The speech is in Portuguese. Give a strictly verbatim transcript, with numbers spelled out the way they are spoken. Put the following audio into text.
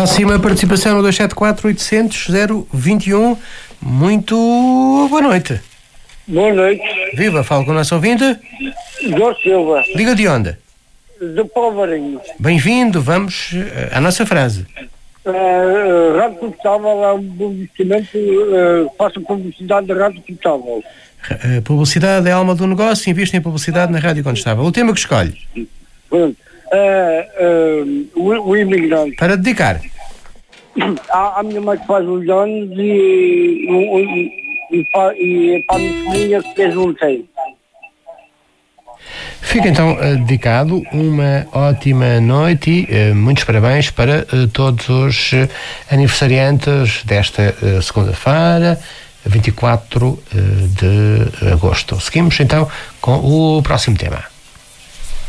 Próxima participação no dois sete quatro, oitocentos, zero vinte e um. Muito boa noite. Boa noite. Viva, falo com o nosso ouvinte. Jorge Silva. Liga de onde? De Polvarinho. Bem-vindo, vamos uh, à nossa frase. Uh, rádio Comutável é um bom investimento, uh, faça publicidade da Rádio Comutável. Uh, publicidade é a alma do negócio, investe em publicidade na Rádio Contestável. O tema que escolhe? Uh, uh, o, o imigrante. Para dedicar? A, a minha mãe que faz uns anos e, e, e, e, e para a minha família que fez um tem. Fica então uh, dedicado. Uma ótima noite e uh, muitos parabéns para uh, todos os uh, aniversariantes desta uh, segunda-feira, vinte e quatro uh, de agosto. Seguimos então com o próximo tema.